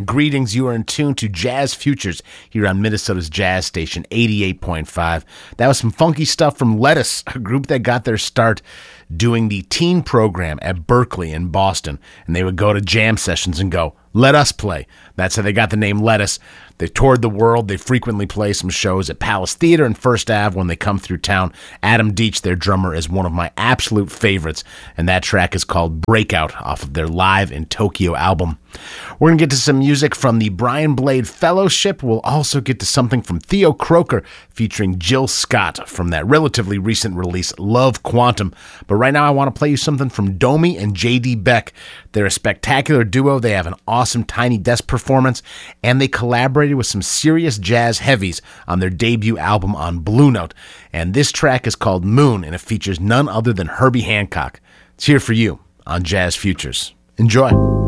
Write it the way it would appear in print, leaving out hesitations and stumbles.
Greetings, you are in tune to Jazz Futures here on Minnesota's Jazz Station 88.5. That was some funky stuff from Lettuce, a group that got their start doing the teen program at Berklee in Boston. And they would go to jam sessions and go, "Let us play." That's how they got the name Lettuce. They toured the world. They frequently play some shows at Palace Theater and First Ave when they come through town. Adam Deach, their drummer, is one of my absolute favorites, and that track is called Breakout off of their Live in Tokyo album. We're going to get to some music from the Brian Blade Fellowship. We'll also get to something from Theo Croker featuring Jill Scott from that relatively recent release, Love Quantum. But right now I want to play you something from Domi and J.D. Beck. They're a spectacular duo. They have an awesome Tiny Desk performance, and they collaborated with some serious jazz heavies on their debut album on Blue Note. And this track is called Moon, and it features none other than Herbie Hancock. It's here for you on Jazz Futures. Enjoy.